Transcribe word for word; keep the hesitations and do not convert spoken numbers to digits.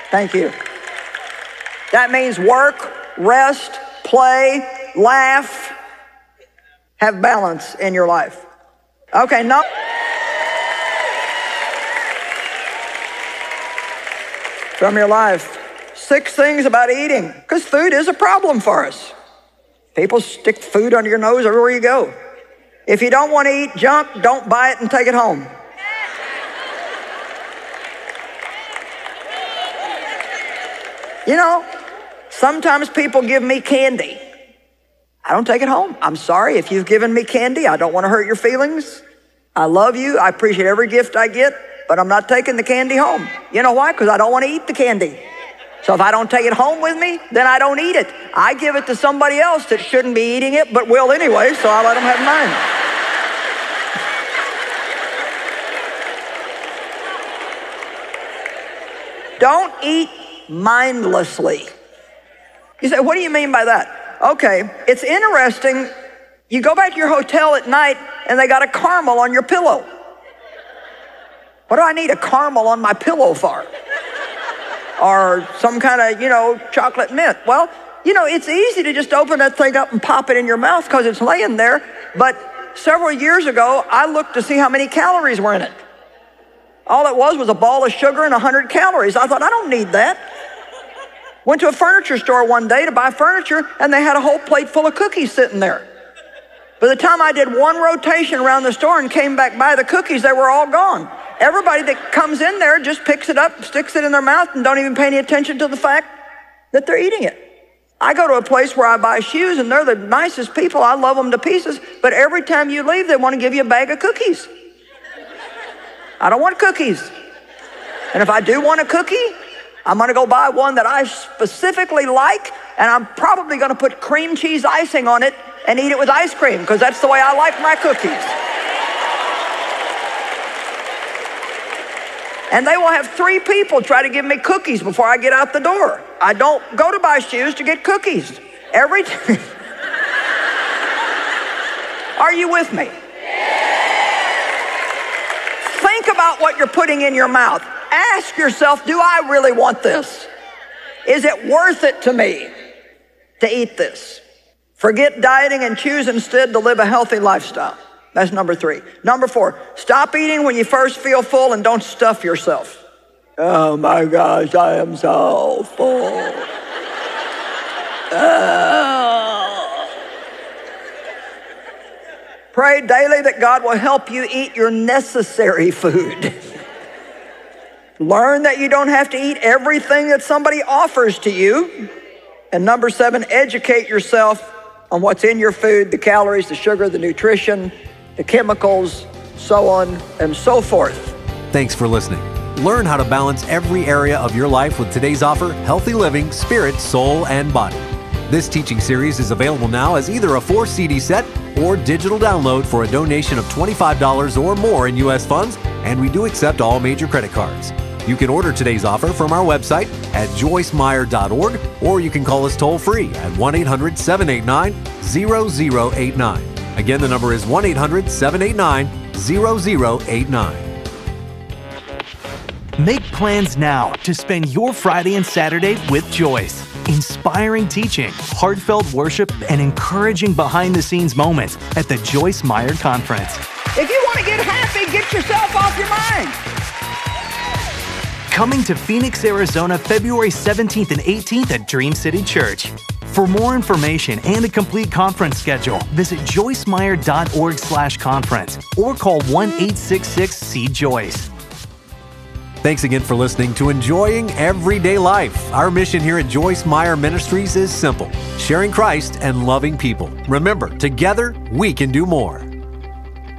Thank you. That means work, rest, play, laugh, have balance in your life. Okay, no. From your life. Six things about eating, because food is a problem for us. People stick food under your nose everywhere you go. If you don't want to eat junk, don't buy it and take it home. You know, sometimes people give me candy. I don't take it home. I'm sorry if you've given me candy. I don't want to hurt your feelings. I love you. I appreciate every gift I get, but I'm not taking the candy home. You know why? Because I don't want to eat the candy. So if I don't take it home with me, then I don't eat it. I give it to somebody else that shouldn't be eating it, but will anyway, so I let them have mine. Don't eat mindlessly. You say, what do you mean by that? Okay, it's interesting. You go back to your hotel at night and they got a caramel on your pillow. What do I need a caramel on my pillow for? Or some kind of, you know, chocolate mint. Well, you know, it's easy to just open that thing up and pop it in your mouth because it's laying there. But several years ago, I looked to see how many calories were in it. All it was was a ball of sugar and one hundred calories. I thought, I don't need that. Went to a furniture store one day to buy furniture, and they had a whole plate full of cookies sitting there. By the time I did one rotation around the store and came back by the cookies, they were all gone. Everybody that comes in there just picks it up, sticks it in their mouth, and don't even pay any attention to the fact that they're eating it. I go to a place where I buy shoes, and they're the nicest people. I love them to pieces, but every time you leave, they want to give you a bag of cookies. I don't want cookies. And if I do want a cookie, I'm going to go buy one that I specifically like, and I'm probably going to put cream cheese icing on it and eat it with ice cream, because that's the way I like my cookies. And they will have three people try to give me cookies before I get out the door. I don't go to buy shoes to get cookies. Every time. Are you with me? Think about what you're putting in your mouth. Ask yourself, do I really want this? Is it worth it to me to eat this? Forget dieting and choose instead to live a healthy lifestyle. That's number three. Number four, stop eating when you first feel full and don't stuff yourself. Oh my gosh, I am so full. Oh. Pray daily that God will help you eat your necessary food. Learn that you don't have to eat everything that somebody offers to you. And number seven, educate yourself on what's in your food, the calories, the sugar, the nutrition, the chemicals, so on and so forth. Thanks for listening. Learn how to balance every area of your life with today's offer, Healthy Living, Spirit, Soul, and Body. This teaching series is available now as either a four C D set or digital download for a donation of twenty-five dollars or more in U S funds, and we do accept all major credit cards. You can order today's offer from our website at joyce meyer dot org, or you can call us toll-free at one eight hundred, seven eight nine, zero zero eight nine. Again, the number is one eight hundred, seven eight nine, zero zero eight nine. Make plans now to spend your Friday and Saturday with Joyce. Inspiring teaching, heartfelt worship, and encouraging behind-the-scenes moments at the Joyce Meyer Conference. If you want to get happy, get yourself off your mind. Coming to Phoenix, Arizona, February seventeenth and eighteenth at Dream City Church. For more information and a complete conference schedule, visit joyce meyer dot org slash conference or call one eight six six C Joyce. Thanks again for listening to Enjoying Everyday Life. Our mission here at Joyce Meyer Ministries is simple: sharing Christ and loving people. Remember, together we can do more.